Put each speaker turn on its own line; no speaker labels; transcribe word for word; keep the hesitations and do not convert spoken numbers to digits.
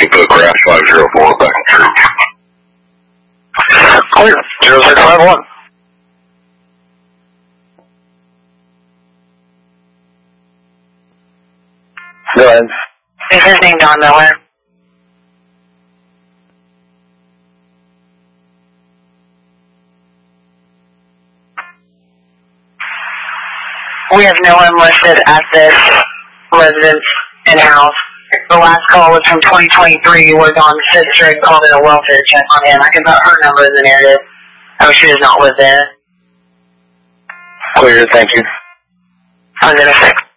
You put crash five zero four back in church.
Clear. zero six five one. Go ahead.
Is his name Don Miller? We have no one listed at this residence and house. The last call was from twenty twenty-three, was on fifth Street, called in a welfare check on him. I can put her number in the narrative. Oh, she does not live there.
Clear, thank you.
I'm gonna fix.